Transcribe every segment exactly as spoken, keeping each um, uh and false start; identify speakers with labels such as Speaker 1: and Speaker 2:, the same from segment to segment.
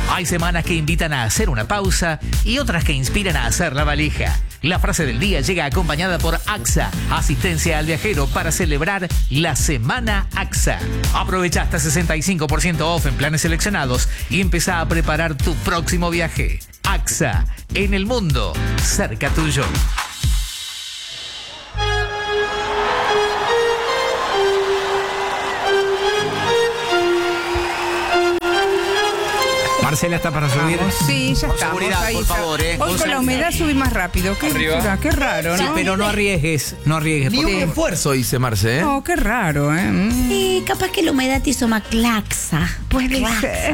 Speaker 1: Hay semanas que invitan a hacer una pausa y otras que inspiran a hacer la valija. La frase del día llega acompañada por A X A, asistencia al viajero para celebrar la Semana A X A. Aprovecha hasta sesenta y cinco por ciento off en planes seleccionados y empezá a preparar tu próximo viaje. A X A, en el mundo, cerca tuyo.
Speaker 2: Marcela está para subir.
Speaker 3: Vamos, sí, ya
Speaker 1: Con
Speaker 3: estamos.
Speaker 1: seguridad,
Speaker 3: Ahí
Speaker 1: por
Speaker 3: está.
Speaker 1: favor, ¿eh?
Speaker 3: Hoy con la humedad subí más rápido. Qué,
Speaker 2: Arriba.
Speaker 3: qué raro, ¿no?
Speaker 2: Sí, pero no arriesgues, no arriesgues.
Speaker 4: Ni un
Speaker 2: porque-
Speaker 4: esfuerzo hice, Marce, ¿eh?
Speaker 3: No, qué raro, ¿eh? Mm.
Speaker 5: Sí, capaz que la humedad te hizo más claxa.
Speaker 3: Puede
Speaker 5: Claxa.
Speaker 3: ser.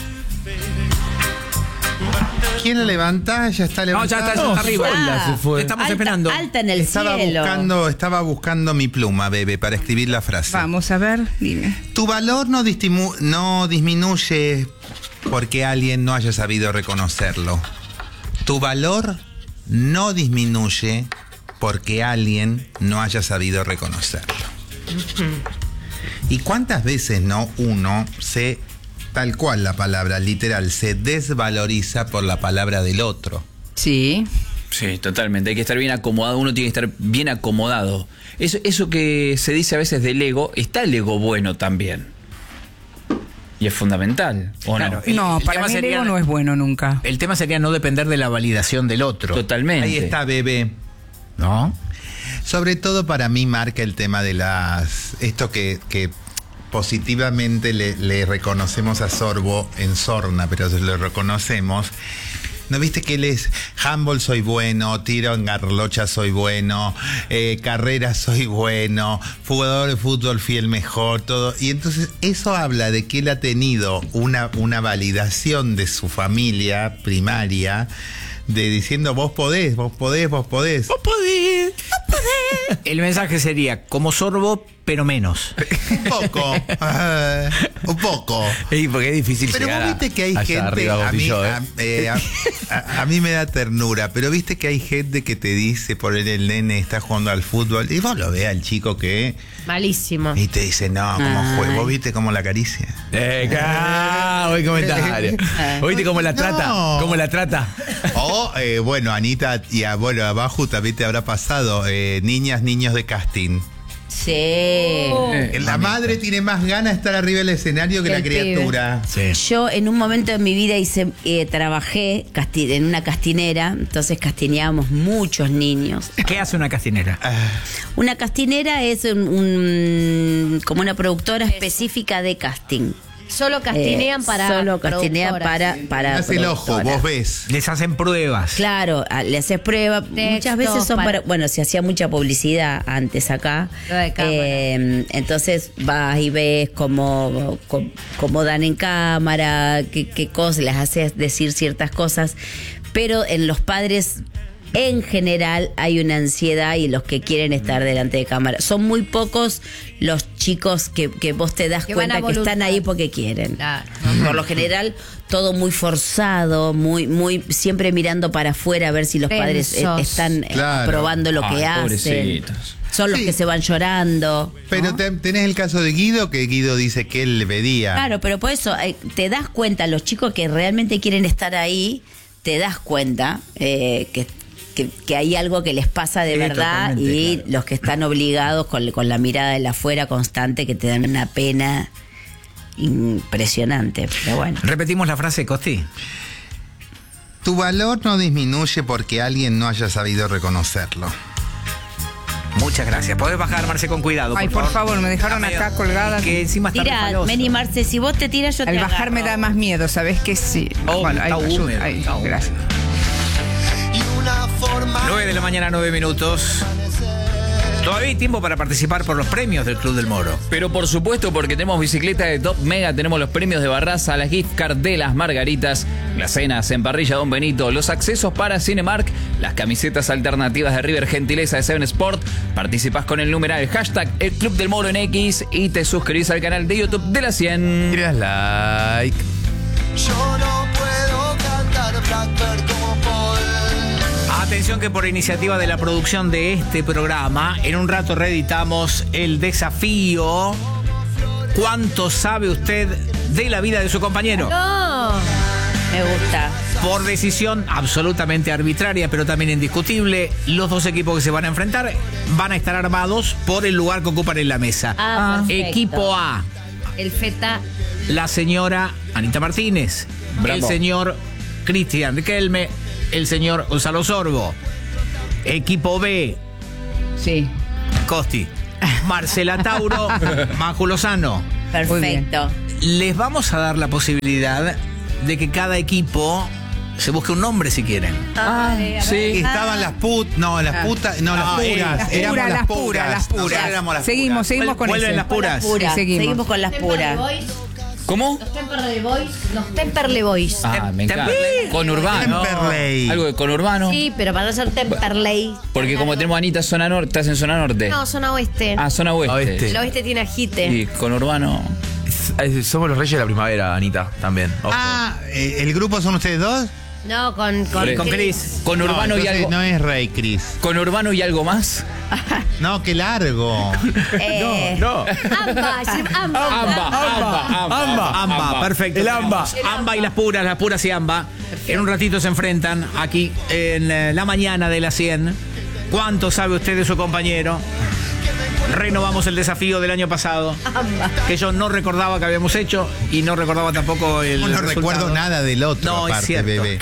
Speaker 6: ¿Quién la levanta? Ya está
Speaker 2: No, ya
Speaker 6: levantada.
Speaker 2: está, ya está arriba.
Speaker 4: sola se fue.
Speaker 2: Estamos
Speaker 5: Alta,
Speaker 2: esperando.
Speaker 5: alta en el
Speaker 6: Estaba
Speaker 5: cielo.
Speaker 6: buscando, estaba buscando mi pluma, bebé, para escribir la frase.
Speaker 3: Vamos a ver, dime.
Speaker 6: Tu valor no, distimu- no disminuye porque alguien no haya sabido reconocerlo. Tu valor no disminuye porque alguien no haya sabido reconocerlo. ¿Y cuántas veces no uno se, tal cual la palabra, literal, se desvaloriza por la palabra del otro?
Speaker 3: Sí.
Speaker 7: Sí, totalmente. Hay que estar bien acomodado. Uno tiene que estar bien acomodado. Eso, eso que se dice a veces del ego, está el ego bueno también. Y es fundamental, ¿o
Speaker 1: Claro,
Speaker 7: no?
Speaker 1: El-
Speaker 3: No,
Speaker 1: el
Speaker 3: para
Speaker 1: tema
Speaker 3: mí el
Speaker 1: sería-
Speaker 3: ego no es bueno nunca.
Speaker 1: El tema sería no depender de la validación del otro.
Speaker 7: Totalmente.
Speaker 6: Ahí está, bebé.
Speaker 1: ¿No?
Speaker 6: Sobre todo para mí marca el tema de las... Esto que, que positivamente le, le reconocemos a Sorbo en Sorna, pero se lo reconocemos. ¿No viste que él es handball soy bueno, tiro en garlocha soy bueno, eh, carrera soy bueno, jugador de fútbol fui el mejor, todo? Y entonces eso habla de que él ha tenido una, una validación de su familia primaria, de diciendo vos podés, vos podés, vos podés.
Speaker 1: Vos podés. El mensaje sería como Sorbo, pero menos.
Speaker 6: Un poco, ah, un poco.
Speaker 4: Y porque es difícil
Speaker 6: Pero
Speaker 4: llegar
Speaker 6: vos viste que hay
Speaker 4: allá
Speaker 6: gente,
Speaker 4: arriba, vos
Speaker 6: a
Speaker 4: y
Speaker 6: mí,
Speaker 4: yo, ¿eh?
Speaker 6: a, eh, a- a- a mí me da ternura, pero viste que hay gente que te dice, por él el nene está jugando al fútbol, y vos lo ves al chico que,
Speaker 5: Malísimo.
Speaker 6: y te dice, no, ¿cómo
Speaker 5: Ay.
Speaker 6: juega? ¿Vos viste cómo la acaricia?
Speaker 4: Eh, ca- buen comentario. ¿Oíste cómo la trata?
Speaker 6: No.
Speaker 4: ¿Cómo la trata?
Speaker 6: O, eh, bueno, Anita, y a, bueno, abajo también te habrá pasado, eh, niñas, niños de casting.
Speaker 5: Sí.
Speaker 7: Eh,
Speaker 6: La madre tiene más ganas de estar arriba del escenario que
Speaker 5: Que
Speaker 6: la
Speaker 5: el
Speaker 6: criatura.
Speaker 1: Sí.
Speaker 5: Yo en un momento de mi vida hice, eh, trabajé casti- en una castinera, entonces castineábamos muchos niños.
Speaker 1: ¿Qué hace una castinera?
Speaker 5: Una castinera es un, un- como una productora específica de casting.
Speaker 8: Solo castinean
Speaker 5: Eh,
Speaker 8: para
Speaker 5: Solo castinean
Speaker 8: productoras.
Speaker 5: para, para
Speaker 6: Haz el ojo,
Speaker 5: productoras.
Speaker 6: vos ves.
Speaker 1: Les hacen pruebas.
Speaker 5: Claro, a- le haces prueba. Muchas veces son
Speaker 8: para-
Speaker 5: para. Bueno, se hacía mucha publicidad antes acá.
Speaker 8: Lo de cámara.
Speaker 5: Eh, entonces vas y ves cómo, cómo, cómo dan en cámara, qué, qué cosas, les haces decir ciertas cosas. Pero en los padres, en general, hay una ansiedad y los que quieren estar delante de cámara. Son muy pocos los chicos que, que vos te das
Speaker 8: Que van
Speaker 5: cuenta
Speaker 8: a
Speaker 5: que están
Speaker 8: voluntad.
Speaker 5: ahí porque quieren.
Speaker 8: Claro.
Speaker 5: Por lo general, todo muy forzado, muy, muy, siempre mirando para afuera a ver si los padres eh,
Speaker 8: Tensos.
Speaker 5: están eh,
Speaker 6: Claro.
Speaker 5: aprobando lo que
Speaker 7: Ay,
Speaker 5: hacen.
Speaker 7: pobrecitos.
Speaker 5: Son los
Speaker 6: Sí.
Speaker 5: que se van llorando.
Speaker 6: Pero te- tenés el caso de Guido, que Guido dice que él le pedía.
Speaker 5: Claro, pero por eso eh, te das cuenta, los chicos que realmente quieren estar ahí, te das cuenta eh, que, que, que hay algo que les pasa de
Speaker 1: Sí,
Speaker 5: verdad
Speaker 1: totalmente,
Speaker 5: y
Speaker 1: claro.
Speaker 5: los que están obligados con, con la mirada de la afuera constante que te dan una pena impresionante. Pero bueno.
Speaker 1: Repetimos la frase, Costi.
Speaker 6: Tu valor no disminuye porque alguien no haya sabido reconocerlo.
Speaker 1: Muchas gracias. Podés bajar, Marce, con cuidado.
Speaker 3: Ay, por favor, me dejaron
Speaker 1: Está
Speaker 3: acá
Speaker 1: medio-
Speaker 3: colgada.
Speaker 1: Que encima está
Speaker 5: Tira,
Speaker 1: refaloso.
Speaker 5: Meni Marce, si vos te tiras, yo te
Speaker 3: Al bajar me
Speaker 5: agarro.
Speaker 3: da más miedo, ¿sabés que sí?
Speaker 1: Oh,
Speaker 3: bueno, ahí
Speaker 1: está
Speaker 3: me ayuda.
Speaker 1: húmedo,
Speaker 3: Ahí,
Speaker 1: está húmedo.
Speaker 3: gracias.
Speaker 1: nueve de la mañana, nueve minutos. Todavía hay tiempo para participar por los premios del Club del Moro.
Speaker 7: Pero por supuesto, porque tenemos bicicleta de Top Mega, tenemos los premios de Barraza, las gift card de las Margaritas, las cenas en Parrilla Don Benito, los accesos para Cinemark, las camisetas alternativas de River Gentileza de Seven Sport. Participás con el numeral hashtag El Club del Moro en X y te suscribís al canal de YouTube de la cien.
Speaker 4: Y le das like.
Speaker 9: Yo no puedo cantar Blackbird como Paul.
Speaker 1: Atención que por iniciativa de la producción de este programa, en un rato reeditamos el desafío ¿Cuánto sabe usted de la vida de su compañero?
Speaker 8: No.
Speaker 5: Me gusta.
Speaker 2: Por decisión absolutamente arbitraria, pero también indiscutible, los dos equipos que se van a enfrentar van a estar armados por el lugar que ocupan en la mesa.
Speaker 5: Ah, perfecto.
Speaker 2: Equipo A,
Speaker 5: El feta.
Speaker 2: la señora Anita Martínez,
Speaker 7: Bravo.
Speaker 2: el señor Cristian Riquelme, el señor Gonzalo Sorbo. Equipo B,
Speaker 3: Sí.
Speaker 2: Costi, Marcela Tauro, Maju Lozano.
Speaker 5: Perfecto.
Speaker 2: Les vamos a dar la posibilidad de que cada equipo se busque un nombre si quieren.
Speaker 5: Ah,
Speaker 6: Que estaban las put, no, las putas, no, las
Speaker 2: No, eh,
Speaker 6: puras.
Speaker 3: Las
Speaker 6: éramos
Speaker 3: puras, las puras, las
Speaker 6: Nosotros
Speaker 3: puras.
Speaker 6: éramos las
Speaker 3: Seguimos,
Speaker 6: puras.
Speaker 3: seguimos con
Speaker 2: Vuelven
Speaker 3: eso.
Speaker 2: las puras.
Speaker 5: Pura.
Speaker 3: Sí, seguimos.
Speaker 5: Seguimos con las puras.
Speaker 7: ¿Cómo?
Speaker 8: Los Temperley Boys. Los Temperley Boys.
Speaker 7: Ah, me encanta.
Speaker 2: Temperley.
Speaker 7: Conurbano.
Speaker 6: Temperley.
Speaker 7: Algo de conurbano.
Speaker 8: Sí, pero para no ser Temperley.
Speaker 7: Porque como tenemos a Anita zona norte, estás en zona norte.
Speaker 8: No, zona oeste.
Speaker 7: Ah, zona oeste.
Speaker 4: Oeste.
Speaker 8: El oeste tiene ajite.
Speaker 7: Y conurbano.
Speaker 4: Es- Somos los reyes de la primavera, Anita, también. Ojo.
Speaker 6: Ah, eh, ¿el grupo son ustedes dos?
Speaker 8: No, con, con,
Speaker 7: Con
Speaker 2: Chris.
Speaker 7: Conurbano
Speaker 6: no,
Speaker 7: y
Speaker 6: entonces
Speaker 7: algo.
Speaker 6: no es Rey Cris.
Speaker 7: Conurbano y algo más.
Speaker 6: No, qué largo.
Speaker 8: Eh,
Speaker 4: No.
Speaker 8: Amba, sí, amba.
Speaker 7: Amba, amba, amba.
Speaker 2: Amba, amba, perfecto.
Speaker 4: El amba.
Speaker 2: Amba y las puras, las puras y amba. En un ratito se enfrentan aquí en eh, la mañana de la cien. ¿Cuánto sabe usted de su compañero? Renovamos el desafío del año pasado, que yo no recordaba que habíamos hecho y no recordaba tampoco el
Speaker 6: No, no
Speaker 2: resultado.
Speaker 6: recuerdo nada del otro,
Speaker 2: No, es
Speaker 6: aparte,
Speaker 2: cierto.
Speaker 6: bebé.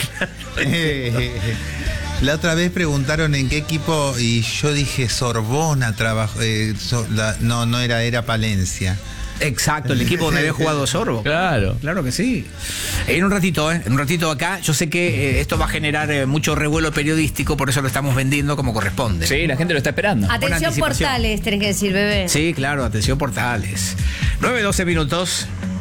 Speaker 6: La otra vez preguntaron en qué equipo y yo dije Sorbona trabajó. eh, so- la- no, no era, era Palencia.
Speaker 2: Exacto, el equipo donde había jugado Sorbo.
Speaker 4: Claro.
Speaker 2: Claro que sí. En un ratito, ¿eh? En un ratito acá. Yo sé que eh, esto va a generar eh, mucho revuelo periodístico, por eso lo estamos vendiendo como corresponde.
Speaker 7: Sí, la gente lo está esperando.
Speaker 8: Atención
Speaker 2: anticipación.
Speaker 8: portales, tenés que decir, bebé.
Speaker 2: Sí, claro, atención portales. nueve doce minutos.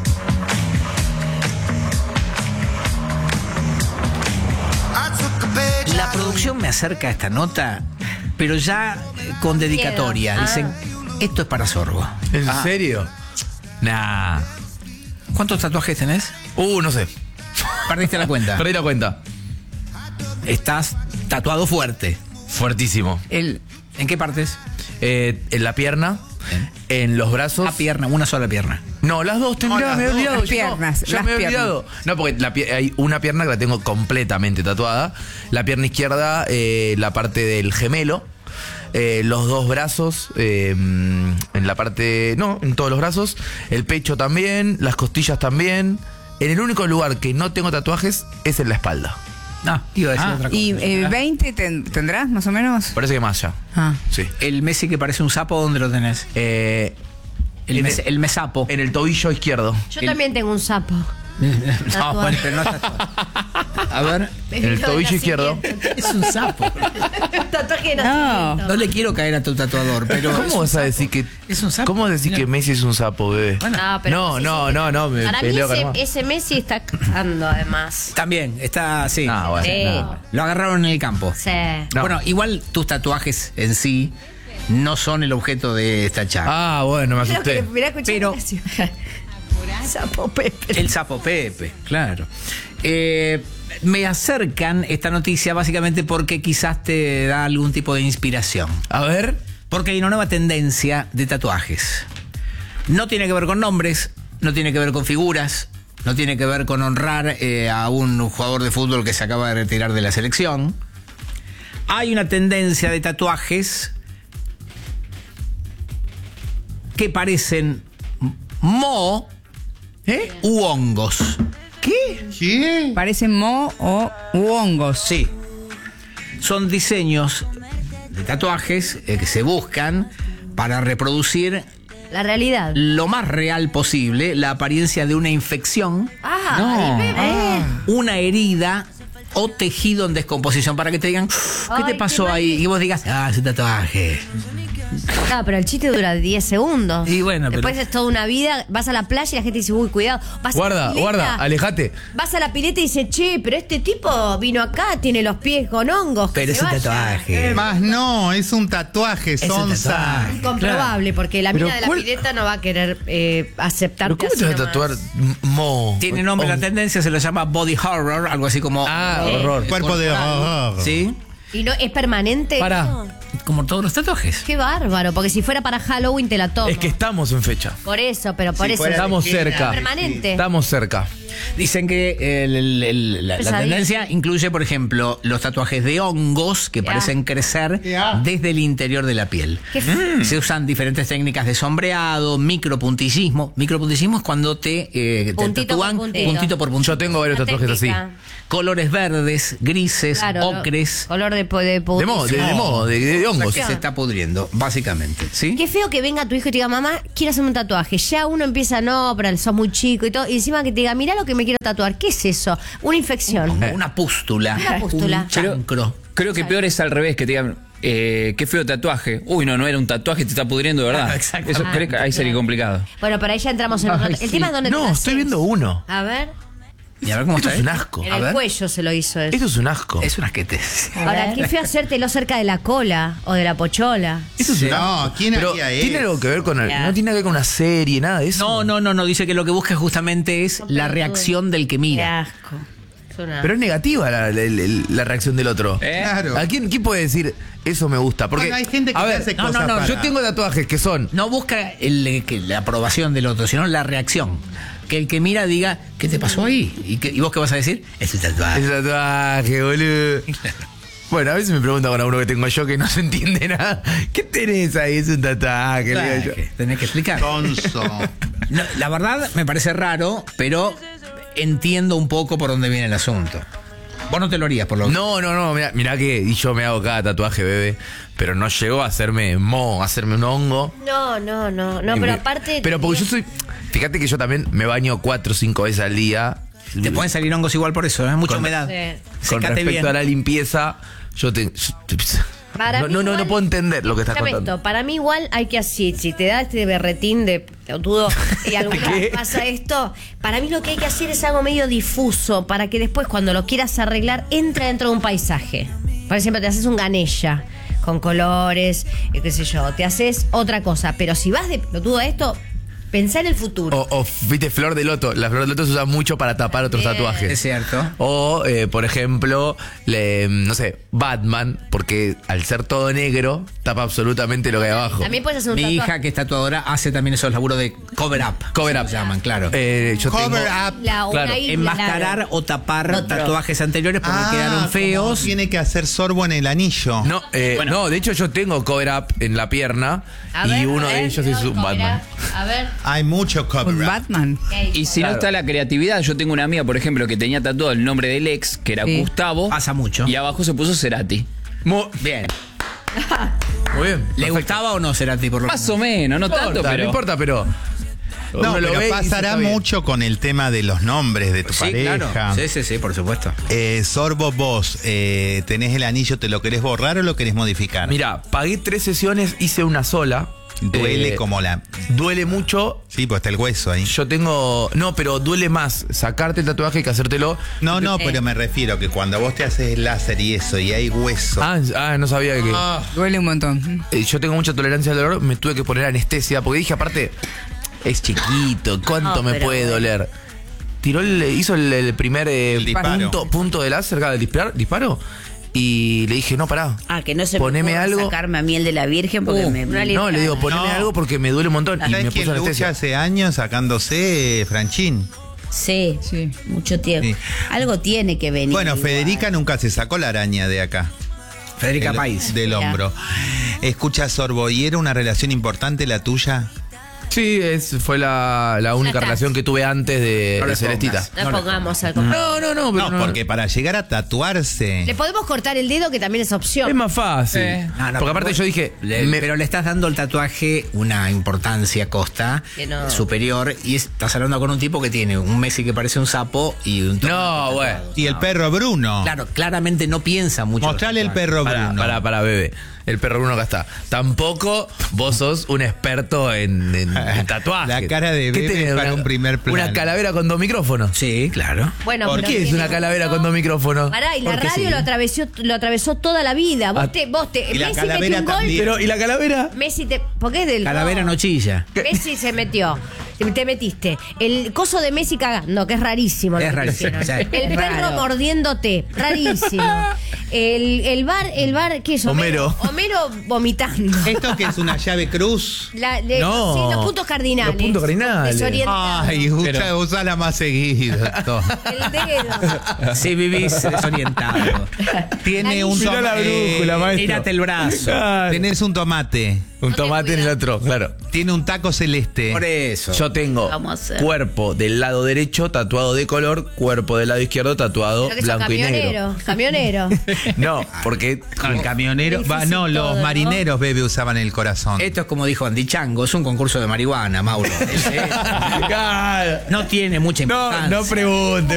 Speaker 2: La producción me acerca a esta nota, pero ya eh, con dedicatoria.
Speaker 8: Miedo.
Speaker 2: Dicen, esto es para Sorbo.
Speaker 4: ¿En
Speaker 2: Ah.
Speaker 4: serio? Nah.
Speaker 2: ¿Cuántos tatuajes tenés?
Speaker 4: Uh, no sé.
Speaker 2: Perdiste la cuenta.
Speaker 4: Perdí la cuenta.
Speaker 2: Estás tatuado fuerte.
Speaker 4: Fuertísimo.
Speaker 3: El,
Speaker 2: ¿En qué partes?
Speaker 4: Eh, en la pierna, en los brazos.
Speaker 2: La pierna, una sola pierna.
Speaker 4: No, las dos,
Speaker 6: No,
Speaker 4: tendrá,
Speaker 6: las
Speaker 4: me he
Speaker 6: dos.
Speaker 4: olvidado.
Speaker 3: Las
Speaker 4: yo
Speaker 3: piernas,
Speaker 4: no, ya
Speaker 3: las
Speaker 4: me he
Speaker 3: piernas.
Speaker 4: olvidado. No, porque la pie- hay una pierna que la tengo completamente tatuada. La pierna izquierda, eh, la parte del gemelo. Eh, los dos brazos, eh, en la parte. No, en todos los brazos. El pecho también, las costillas también. En el único lugar que no tengo tatuajes es en la espalda.
Speaker 2: No, iba a decir
Speaker 7: Ah.
Speaker 2: otra cosa.
Speaker 3: ¿Y eh, veinte ten- tendrás más o menos?
Speaker 4: Parece que más allá.
Speaker 3: Ah.
Speaker 4: Sí.
Speaker 2: El Messi que parece un sapo, ¿dónde lo tenés?
Speaker 4: Eh,
Speaker 2: El,
Speaker 4: en
Speaker 2: mes, el mesapo.
Speaker 4: en el tobillo izquierdo.
Speaker 8: Yo
Speaker 2: El-
Speaker 8: también tengo un sapo.
Speaker 2: No, bueno, pero no está todo. A ver,
Speaker 4: En el tobillo izquierdo.
Speaker 2: es un sapo.
Speaker 8: Tatuaje de
Speaker 3: No.
Speaker 8: nacimiento.
Speaker 2: No le quiero caer a tu tatuador, pero. es
Speaker 4: ¿Cómo
Speaker 2: un
Speaker 4: vas a
Speaker 2: sapo.
Speaker 4: decir que
Speaker 2: Es un sapo.
Speaker 4: ¿Cómo vas a decir
Speaker 2: Mira.
Speaker 4: que Messi es un sapo, bebé?
Speaker 2: Bueno,
Speaker 8: No, pero
Speaker 4: no,
Speaker 8: vos
Speaker 4: no,
Speaker 8: sos-
Speaker 4: no, no, me
Speaker 8: Para mí
Speaker 4: peleo con
Speaker 8: ese,
Speaker 4: más.
Speaker 8: ese Messi está cagando además.
Speaker 2: También, está así.
Speaker 4: Ah, bueno.
Speaker 8: Sí.
Speaker 4: no.
Speaker 2: Lo agarraron en el campo.
Speaker 8: Sí.
Speaker 4: No.
Speaker 2: Bueno, igual tus tatuajes en sí no son el objeto de esta charla.
Speaker 4: Ah, bueno, me
Speaker 8: Mirá que-
Speaker 4: asusté.
Speaker 8: mirá, escuchá
Speaker 2: Pero-
Speaker 8: la canción. Sapo Pepe.
Speaker 2: El sapo Pepe, claro. Eh, me acercan esta noticia básicamente porque quizás te da algún tipo de inspiración.
Speaker 4: A ver.
Speaker 2: Porque hay una nueva tendencia de tatuajes. No tiene que ver con nombres, no tiene que ver con figuras, no tiene que ver con honrar eh, a un jugador de fútbol que se acaba de retirar de la selección. Hay una tendencia de tatuajes que parecen mo
Speaker 3: ¿Eh?
Speaker 2: u hongos.
Speaker 3: ¿Qué?
Speaker 6: ¿Qué?
Speaker 3: Parecen mo o u hongos.
Speaker 2: Sí. Son diseños de tatuajes eh, que se buscan para reproducir
Speaker 8: La realidad.
Speaker 2: lo más real posible la apariencia de una infección,
Speaker 8: Ah,
Speaker 7: No.
Speaker 8: el bebé.
Speaker 2: una herida o tejido en descomposición, para que te digan, ¿qué
Speaker 8: Ay,
Speaker 2: te
Speaker 8: qué
Speaker 2: pasó ahí? Y vos digas, ah, es un tatuaje.
Speaker 8: Ah, pero el chiste dura diez segundos.
Speaker 2: Y bueno, pero-
Speaker 8: Después es toda una vida. Vas a la playa y la gente dice, uy, cuidado. Vas a
Speaker 4: Guarda,
Speaker 8: la pileta,
Speaker 4: guarda, alejate.
Speaker 8: Vas a la pileta y dice, che, pero este tipo vino acá, tiene los pies con hongos. que
Speaker 2: Pero es
Speaker 8: se
Speaker 2: un
Speaker 8: vaya".
Speaker 2: tatuaje.
Speaker 6: Más no, es un tatuaje,
Speaker 2: un
Speaker 6: sonza.
Speaker 2: tatuaje.
Speaker 8: Incomprobable, porque la
Speaker 4: Pero
Speaker 8: mina de la
Speaker 4: ¿cuál-
Speaker 8: pileta no va a querer eh, aceptarte
Speaker 4: ¿Pero cómo te vas a
Speaker 8: así
Speaker 4: tatuar
Speaker 8: nomás.
Speaker 4: mo?
Speaker 2: Tiene nombre,
Speaker 4: Oh.
Speaker 2: la tendencia se lo llama body horror, algo así como...
Speaker 4: Ah,
Speaker 8: Eh.
Speaker 4: horror.
Speaker 6: Cuerpo de horror.
Speaker 2: ¿Sí?
Speaker 8: ¿Y no es permanente?
Speaker 4: Pará.
Speaker 8: No.
Speaker 2: Como todos los tatuajes.
Speaker 8: Qué bárbaro, porque si fuera para Halloween te la tomo.
Speaker 4: Es que estamos en fecha.
Speaker 8: Por eso, pero por
Speaker 6: Si
Speaker 8: eso.
Speaker 6: fuera-
Speaker 4: Estamos
Speaker 6: Argentina,
Speaker 4: cerca.
Speaker 8: Permanente.
Speaker 4: Estamos cerca.
Speaker 2: Dicen que el- el- el- la, la
Speaker 8: Pesadilla.
Speaker 2: tendencia incluye, por ejemplo, los tatuajes de hongos que
Speaker 8: Ya.
Speaker 2: parecen crecer
Speaker 6: Ya.
Speaker 2: desde el interior de la piel.
Speaker 8: Qué f-
Speaker 2: Se usan diferentes técnicas de sombreado, micropuntillismo. Micropuntillismo es cuando te, eh, te
Speaker 8: Puntito
Speaker 2: tatúan
Speaker 8: por puntito.
Speaker 2: puntito por puntito.
Speaker 4: Yo tengo varios
Speaker 8: Una
Speaker 4: tatuajes así.
Speaker 8: técnica.
Speaker 2: Colores verdes, grises,
Speaker 8: Claro, lo-
Speaker 2: ocres.
Speaker 8: color de, po- de, po-
Speaker 4: De moho, de, de moho, de, de
Speaker 2: O sea,
Speaker 4: hongos.
Speaker 2: que se está pudriendo, básicamente. ¿Sí?
Speaker 8: Qué feo que venga tu hijo y te diga, mamá, quiero hacerme un tatuaje. Ya uno empieza, no, pero sos muy chico y todo. Y encima que te diga, mirá lo que me quiero tatuar. ¿Qué es eso? Una infección.
Speaker 2: Como una pústula.
Speaker 8: Una pústula.
Speaker 2: Un chancro.
Speaker 7: Creo que peor es al revés, que te digan, eh, qué feo tatuaje. Uy, no, no era un tatuaje, te está pudriendo de verdad.
Speaker 2: Ah, exacto.
Speaker 7: Eso creo que ahí sería complicado.
Speaker 8: Bueno, para ahí ya entramos en otro.
Speaker 2: Ay,
Speaker 8: El
Speaker 2: sí.
Speaker 8: tema es dónde te
Speaker 4: No,
Speaker 8: lo
Speaker 4: estoy
Speaker 8: haces.
Speaker 4: viendo uno.
Speaker 8: A ver.
Speaker 2: Y a ver cómo
Speaker 4: Esto
Speaker 2: está.
Speaker 4: es un
Speaker 2: ¿eh?
Speaker 4: asco.
Speaker 8: En
Speaker 2: A
Speaker 8: el
Speaker 2: ver.
Speaker 8: cuello se lo hizo eso.
Speaker 4: Esto es un asco.
Speaker 2: Es una asquete.
Speaker 8: Ahora, qué feo hacértelo cerca de la cola o de la pochola.
Speaker 4: Esto es un asco.
Speaker 6: No, ¿quién
Speaker 4: Pero
Speaker 6: haría
Speaker 4: tiene
Speaker 6: eso?
Speaker 4: algo que ver con el-
Speaker 8: Ya.
Speaker 4: no tiene nada que ver con una serie, nada de eso.
Speaker 2: No, no, no, no. Dice que lo que busca justamente es la reacción del que
Speaker 8: Qué
Speaker 2: mira.
Speaker 8: asco. Es una-
Speaker 4: Pero es negativa la, la- la- la reacción del otro.
Speaker 7: ¿Eh?
Speaker 6: Claro.
Speaker 4: ¿A quién, quién puede decir eso me gusta? Porque
Speaker 6: Bueno, hay gente que
Speaker 4: a
Speaker 6: te
Speaker 4: ver,
Speaker 6: hace
Speaker 2: no,
Speaker 6: cosas
Speaker 2: no, no,
Speaker 6: para-
Speaker 4: yo tengo tatuajes que son
Speaker 2: No busca el, que la aprobación del otro, sino la reacción. Que el que mira diga, ¿qué te pasó ahí? ¿Y, qué- y vos qué vas a decir? Es un tatuaje.
Speaker 4: ese tatuaje, boludo. Bueno, a veces me preguntan con uno que tengo yo que no se entiende nada. ¿Qué tenés ahí? Es un tatuaje, le digo yo.
Speaker 2: Tatuaje. Tenés que explicar.
Speaker 6: Sonso.
Speaker 2: No, la verdad me parece raro, pero entiendo un poco por dónde viene el asunto. Vos no te lo harías, por lo
Speaker 4: No, no, no, mirá, mirá que y yo me hago cada tatuaje, bebé. Pero no llegó a hacerme mo, a hacerme un hongo.
Speaker 8: No, no, no. No,
Speaker 4: Y
Speaker 8: pero
Speaker 4: me-
Speaker 8: aparte.
Speaker 4: Pero porque yo soy. Fíjate que yo también me baño cuatro o cinco veces al día.
Speaker 2: Te pueden salir hongos igual por eso, es mucha
Speaker 4: Con-
Speaker 2: humedad.
Speaker 8: Sí.
Speaker 4: Con
Speaker 2: Secate
Speaker 4: respecto
Speaker 2: bien.
Speaker 4: a la limpieza, yo te. yo-
Speaker 8: Para
Speaker 4: no,
Speaker 8: mí
Speaker 4: no, no,
Speaker 8: igual-
Speaker 4: no puedo entender lo que estás
Speaker 8: Escúchame
Speaker 4: contando.
Speaker 8: esto, para mí igual hay que así, si te da este berretín de pelotudo y alguna vez pasa esto, para mí lo que hay que hacer es algo medio difuso para que después cuando lo quieras arreglar entre dentro de un paisaje. Por ejemplo, te haces un ganella con colores, eh, qué sé yo, te haces otra cosa, pero si vas de pelotudo a esto, pensá en el futuro.
Speaker 4: O, o, viste, flor de loto. La flor de loto se usa mucho para tapar otros
Speaker 8: Bien.
Speaker 4: tatuajes.
Speaker 2: Es cierto.
Speaker 4: O, eh, por ejemplo, le- no sé, Batman, porque al ser todo negro, tapa absolutamente lo que hay abajo.
Speaker 8: También puedes hacer un
Speaker 2: Mi
Speaker 8: tatuaje.
Speaker 2: hija, que es tatuadora, hace también esos laburos de cover up.
Speaker 4: Cover
Speaker 2: se
Speaker 4: up.
Speaker 2: llaman, claro.
Speaker 4: Eh, yo
Speaker 6: Cover
Speaker 4: tengo,
Speaker 6: up.
Speaker 8: La- una
Speaker 4: Claro.
Speaker 8: isla,
Speaker 2: Enmascarar
Speaker 8: claro.
Speaker 2: o tapar
Speaker 8: Otro.
Speaker 2: tatuajes anteriores porque
Speaker 6: Ah,
Speaker 2: quedaron
Speaker 6: como
Speaker 2: feos.
Speaker 6: Tiene que hacer sorbo en el anillo.
Speaker 4: No, eh,
Speaker 7: Bueno.
Speaker 4: no, de hecho yo tengo cover up en la pierna
Speaker 8: A
Speaker 4: y
Speaker 8: ver,
Speaker 4: uno
Speaker 8: a
Speaker 4: de
Speaker 8: ver,
Speaker 4: ellos es
Speaker 8: ¿cómo
Speaker 4: un
Speaker 8: era?
Speaker 4: Batman.
Speaker 8: A ver.
Speaker 6: Hay mucho cover
Speaker 3: Un
Speaker 6: up.
Speaker 3: Batman.
Speaker 8: ¿qué
Speaker 7: Y
Speaker 8: hizo?
Speaker 7: si no
Speaker 4: Claro.
Speaker 7: está la creatividad, yo tengo una amiga, por ejemplo, que tenía tatuado el nombre del ex, que era
Speaker 3: Sí.
Speaker 7: Gustavo.
Speaker 2: Pasa mucho.
Speaker 7: Y abajo se puso Cerati.
Speaker 4: Mu-
Speaker 2: Bien.
Speaker 4: Muy bien.
Speaker 2: ¿Le
Speaker 4: perfecto.
Speaker 2: gustaba o no Cerati por lo
Speaker 7: Más o menos, no
Speaker 4: No
Speaker 7: tanto,
Speaker 4: importa,
Speaker 7: pero.
Speaker 4: no importa, pero.
Speaker 6: No,
Speaker 4: uno lo
Speaker 6: pero
Speaker 4: ve y dice,
Speaker 6: pasará
Speaker 4: está bien.
Speaker 6: mucho con el tema de los nombres de tu
Speaker 2: Sí,
Speaker 6: pareja.
Speaker 2: claro. Sí, sí, sí, por supuesto.
Speaker 6: Eh, Sorbo, vos, eh, ¿tenés el anillo, te lo querés borrar o lo querés modificar?
Speaker 4: Mira, pagué tres sesiones, hice una sola.
Speaker 6: Duele
Speaker 4: Eh,
Speaker 6: como la...
Speaker 4: Duele mucho.
Speaker 6: Sí, pues está el hueso ahí.
Speaker 4: Yo tengo. No, pero duele más sacarte el tatuaje que hacértelo.
Speaker 6: No, no,
Speaker 8: Eh.
Speaker 6: pero me refiero que cuando vos te haces el láser y eso y hay hueso.
Speaker 4: Ah, ah, no sabía que.
Speaker 3: Duele un montón.
Speaker 4: Eh, yo tengo mucha tolerancia al dolor, me tuve que poner anestesia porque dije, aparte, es chiquito, ¿cuánto
Speaker 8: No,
Speaker 4: me
Speaker 8: pero
Speaker 4: puede
Speaker 8: bueno.
Speaker 4: doler? Tiró el, hizo el, el primer eh,
Speaker 6: El disparo.
Speaker 4: punto, punto de láser cada disparo, disparo y le dije, no, pará.
Speaker 5: Ah, que no se
Speaker 4: Poneme
Speaker 5: me ocurra
Speaker 4: algo.
Speaker 5: sacarme a miel de la Virgen porque
Speaker 4: Uh,
Speaker 5: me...
Speaker 8: una
Speaker 4: no, le digo, poneme
Speaker 6: No.
Speaker 4: algo porque me duele un montón. Y
Speaker 6: ¿Sabes
Speaker 4: me
Speaker 6: quién
Speaker 4: puso
Speaker 6: lucha
Speaker 4: anestesia.
Speaker 6: hace años sacándose, Franchín?
Speaker 5: Sí,
Speaker 3: Sí.
Speaker 5: mucho tiempo.
Speaker 6: Sí.
Speaker 5: Algo tiene que venir.
Speaker 6: Bueno,
Speaker 5: igual.
Speaker 6: Federica nunca se sacó la araña de acá.
Speaker 2: Federica
Speaker 6: del,
Speaker 2: País.
Speaker 6: Del
Speaker 8: Mira.
Speaker 6: hombro. Escucha, Sorbo, ¿y era una relación importante la tuya?
Speaker 4: Sí, es, fue la, la única
Speaker 8: está.
Speaker 4: relación que tuve antes de,
Speaker 2: No
Speaker 4: de
Speaker 2: le
Speaker 4: Celestita.
Speaker 2: pongas.
Speaker 8: No
Speaker 2: No le
Speaker 8: pongamos al compañero.
Speaker 4: No, no, no, pero
Speaker 6: No, porque para llegar a tatuarse...
Speaker 8: Le podemos cortar el dedo, que también es opción.
Speaker 4: es más fácil.
Speaker 7: Eh.
Speaker 2: No, no,
Speaker 4: porque aparte
Speaker 2: vos-
Speaker 4: yo dije,
Speaker 2: le-
Speaker 4: me-
Speaker 2: pero le estás dando al tatuaje una importancia costa
Speaker 8: Que no.
Speaker 2: superior y estás hablando con un tipo que tiene un Messi que parece un sapo y un
Speaker 4: No, bueno.
Speaker 6: Y el perro Bruno.
Speaker 2: Claro, claramente no piensa mucho.
Speaker 6: Mostrale el
Speaker 2: los tatuajes.
Speaker 6: perro
Speaker 4: Para,
Speaker 6: Bruno.
Speaker 4: para, para, bebé. El perro Bruno acá está. Tampoco vos sos un experto en, en- en tatuajes.
Speaker 6: La cara de
Speaker 4: ¿Qué
Speaker 6: bebé
Speaker 4: tenés?
Speaker 6: para un primer plano.
Speaker 4: Una calavera con dos micrófonos.
Speaker 2: Sí, claro.
Speaker 8: Bueno,
Speaker 6: ¿Por
Speaker 8: pero
Speaker 4: ¿Qué es
Speaker 8: tiene
Speaker 4: una calavera
Speaker 8: uno-
Speaker 4: con dos micrófonos?
Speaker 8: Pará, y la
Speaker 2: Porque
Speaker 8: radio
Speaker 2: sí.
Speaker 8: lo atravesó, lo atravesó toda la vida. Vos
Speaker 4: Ah.
Speaker 8: te, vos te,
Speaker 6: Y la
Speaker 8: Messi
Speaker 6: calavera
Speaker 8: metió un gol.
Speaker 6: también.
Speaker 4: Pero, ¿y la calavera?
Speaker 8: Messi te, porque es del
Speaker 2: Calavera
Speaker 8: gol.
Speaker 2: no chilla.
Speaker 8: Messi se metió. Te, te metiste. El coso de Messi cagando, que es rarísimo. lo
Speaker 2: Es
Speaker 8: que
Speaker 2: rarísimo,
Speaker 8: hicieron.
Speaker 2: sí.
Speaker 8: El
Speaker 5: Es
Speaker 8: perro
Speaker 5: raro.
Speaker 8: mordiéndote. Rarísimo. El, el bar, el bar, ¿qué es?
Speaker 4: Homero.
Speaker 8: Homero vomitando.
Speaker 6: ¿Esto que es una llave cruz?
Speaker 8: La- le-
Speaker 4: No.
Speaker 8: sí, lo puntos cardinales.
Speaker 4: Los puntos cardinales.
Speaker 8: Desorientado.
Speaker 6: Ay, usa,
Speaker 2: Pero-
Speaker 6: usala más seguido. esto.
Speaker 8: El dedo.
Speaker 2: Si vivís desorientado.
Speaker 6: Tiene un
Speaker 8: Mirá
Speaker 6: tomate.
Speaker 4: la brújula, maestro.
Speaker 2: Mírate el brazo.
Speaker 6: Tenés un tomate.
Speaker 4: Un tomate en el otro, claro.
Speaker 6: Tiene un taco celeste.
Speaker 2: Por eso.
Speaker 4: Yo tengo
Speaker 5: Vamos a hacer.
Speaker 4: cuerpo del lado derecho tatuado de color, cuerpo del lado izquierdo tatuado
Speaker 8: Creo que sos
Speaker 4: blanco y negro.
Speaker 8: camionero. Camionero.
Speaker 4: No, porque
Speaker 6: El camionero. Va, no, los
Speaker 8: todo, ¿no?
Speaker 6: marineros, bebé, usaban el corazón.
Speaker 2: Esto es como dijo Andy Chango, es un concurso de marihuana, Mauro. Ese- no tiene mucha
Speaker 4: no,
Speaker 2: importancia.
Speaker 4: no pregunte.